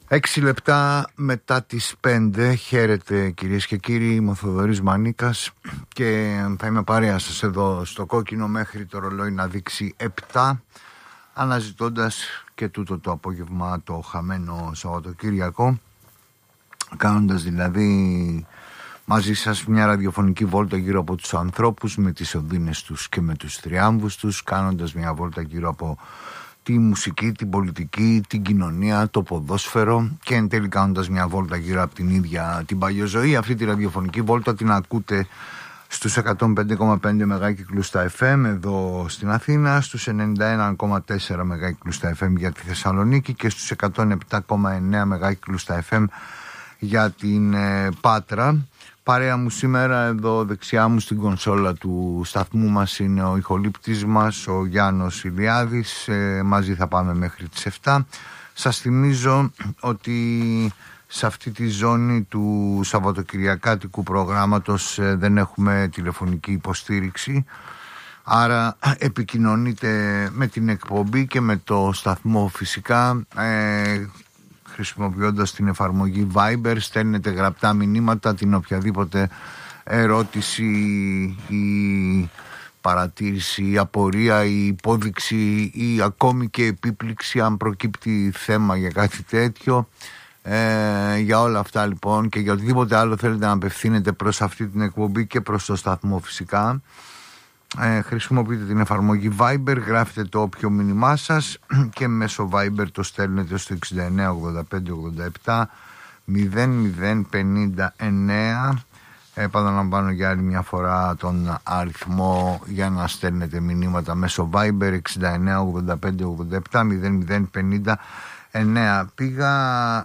6 λεπτά μετά τις 5. Χαίρετε κυρίες και κύριοι, είμαι ο Θοδωρής Μανίκας και θα είμαι παρέα σας εδώ στο κόκκινο μέχρι το ρολόι να δείξει 7, αναζητώντας και τούτο το απόγευμα το χαμένο Σαββατοκύριακο, κάνοντας δηλαδή μαζί σας μια ραδιοφωνική βόλτα γύρω από τους ανθρώπους με τις οδύνες τους και με τους θριάμβους τους, κάνοντας μια βόλτα γύρω από τη μουσική, την πολιτική, την κοινωνία, το ποδόσφαιρο και εν τέλει κάνοντας μια βόλτα γύρω από την ίδια την παλιοζωή. Αυτή τη ραδιοφωνική βόλτα την ακούτε στους 105,5 μεγάκυκλους στα FM εδώ στην Αθήνα, στους 91,4 μεγάκυκλους στα FM για τη Θεσσαλονίκη και στους 107,9 μεγάκυκλους στα FM για την Πάτρα. Παρέα μου σήμερα εδώ δεξιά μου στην κονσόλα του σταθμού μας είναι ο ηχολήπτης μας, ο Γιάννος Ηλιάδης. Μαζί θα πάμε μέχρι τις 7. Σας θυμίζω ότι σε αυτή τη ζώνη του Σαββατοκυριακάτικου προγράμματος δεν έχουμε τηλεφωνική υποστήριξη. Άρα επικοινωνείτε με την εκπομπή και με το σταθμό φυσικά χρησιμοποιώντας την εφαρμογή Viber. Στέλνετε γραπτά μηνύματα, την οποιαδήποτε ερώτηση ή παρατήρηση ή απορία ή υπόδειξη ή ακόμη και επίπληξη αν προκύπτει θέμα για κάτι τέτοιο. Για όλα αυτά λοιπόν και για οτιδήποτε άλλο θέλετε να απευθύνετε προς αυτή την εκπομπή και προς το σταθμό φυσικά, χρησιμοποιείτε την εφαρμογή Viber, γράφετε το όποιο μήνυμά σας και μέσω Viber το στέλνετε στο 69 85 87 0059. Επαναλαμβάνω για άλλη μια φορά τον αριθμό για να στέλνετε μηνύματα μέσω Viber 69 85 87 0059. Πήγα